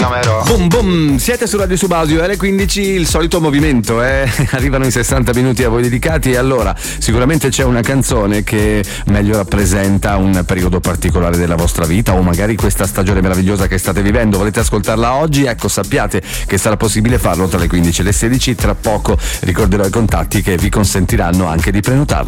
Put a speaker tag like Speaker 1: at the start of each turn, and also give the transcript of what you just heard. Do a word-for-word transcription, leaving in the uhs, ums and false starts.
Speaker 1: chiamerò.
Speaker 2: Boom boom, siete su Radio Subasio, alle quindici il solito movimento, eh? Arrivano i sessanta minuti a voi dedicati e allora sicuramente c'è una canzone che meglio rappresenta un periodo particolare della vostra vita o magari questa stagione meravigliosa che state vivendo. Volete ascoltarla oggi? Ecco, sappiate che sarà possibile farlo tra le quindici e le sedici. Tra poco ricorderò i contatti che vi consentiranno anche di prenotarla.